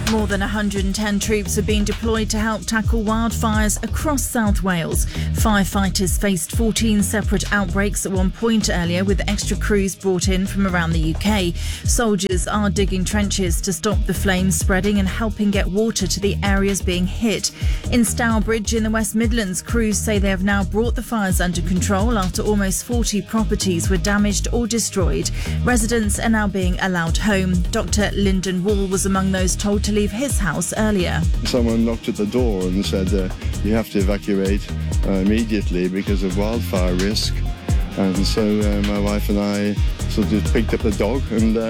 More than 110 troops have been deployed to help tackle wildfires across South Wales. Firefighters faced 14 separate outbreaks at one point earlier, with extra crews brought in from around the UK. Soldiers are digging trenches to stop the flames spreading and helping get water to the areas being hit. In Stourbridge in the West Midlands, crews say they have now brought the fires under control after almost 40 properties were damaged or destroyed. Residents are now being allowed home. Dr. Lyndon Wall was among those told to leave his house earlier. Someone knocked at the door and said you have to evacuate immediately because of wildfire risk. And so my wife and I sort of picked up the dog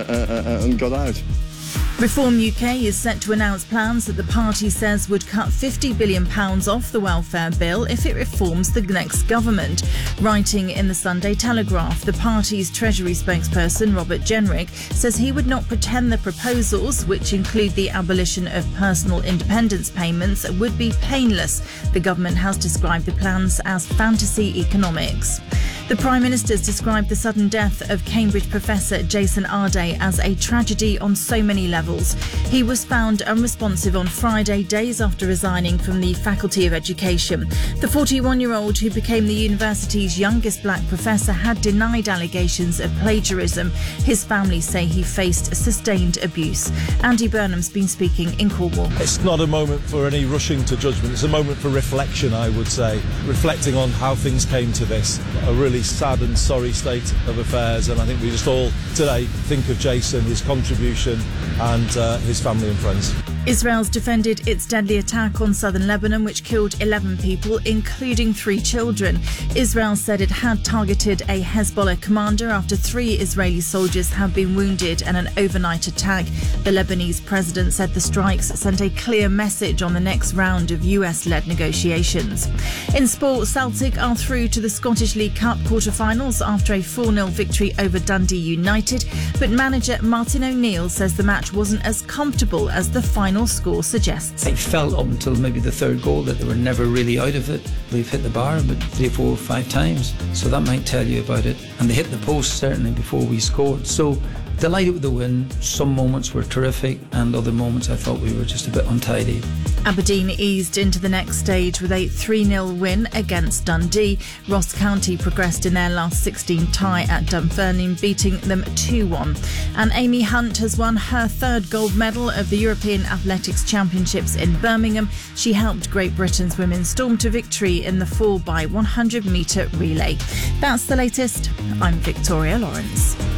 and got out. Reform UK is set to announce plans that the party says would cut £50 billion off the welfare bill if it reforms the next government. Writing in the Sunday Telegraph, the party's Treasury spokesperson Robert Jenrick says he would not pretend the proposals, which include the abolition of personal independence payments, would be painless. The government has described the plans as fantasy economics. The Prime Minister's described the sudden death of Cambridge professor Jason Arday as a tragedy on so many levels. He was found unresponsive on Friday, days after resigning from the Faculty of Education. The 41-year-old, who became the university's youngest black professor, had denied allegations of plagiarism. His family say he faced sustained abuse. Andy Burnham's been speaking in Cornwall. It's not a moment for any rushing to judgment. It's a moment for reflection, I would say, reflecting on how things came to this. A really sad and sorry state of affairs, and I think we just all today think of Jason, his contribution and his family and friends. Israel's defended its deadly attack on southern Lebanon, which killed 11 people, including 3 children. Israel said it had targeted a Hezbollah commander after 3 Israeli soldiers have been wounded in an overnight attack. The Lebanese president said the strikes sent a clear message on the next round of US-led negotiations. In sport, Celtic are through to the Scottish League Cup quarter-finals after a 4-0 victory over Dundee United, but manager Martin O'Neill says the match wasn't as comfortable as the final score suggests. I felt up until maybe the third goal that they were never really out of it. They've hit the bar about 3, 4, 5 times, so that might tell you about it. And they hit the post certainly before we scored. So delighted with the win. Some moments were terrific and other moments I thought we were just a bit untidy. Aberdeen eased into the next stage with a 3-0 win against Dundee. Ross County progressed in their last 16 tie at Dunfermline, beating them 2-1. And Amy Hunt has won her 3rd gold medal of the European Athletics Championships in Birmingham. She helped Great Britain's women storm to victory in the 4x100 metre relay. That's the latest. I'm Victoria Lawrence.